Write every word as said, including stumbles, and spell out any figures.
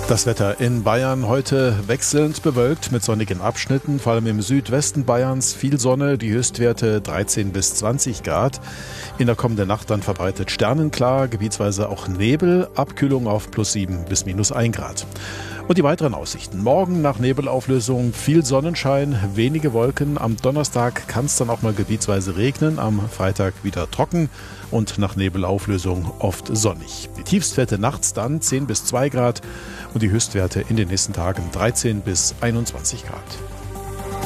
Das Wetter in Bayern heute wechselnd bewölkt mit sonnigen Abschnitten, vor allem im Südwesten Bayerns viel Sonne, die Höchstwerte dreizehn bis zwanzig Grad. In der kommenden Nacht dann verbreitet sternenklar, gebietsweise auch Nebel, Abkühlung auf plus sieben bis minus ein Grad. Und die weiteren Aussichten. Morgen nach Nebelauflösung viel Sonnenschein, wenige Wolken. Am Donnerstag kann es dann auch mal gebietsweise regnen, am Freitag wieder trocken und nach Nebelauflösung oft sonnig. Die Tiefstwerte nachts dann zehn bis zwei Grad und die Höchstwerte in den nächsten Tagen dreizehn bis einundzwanzig Grad.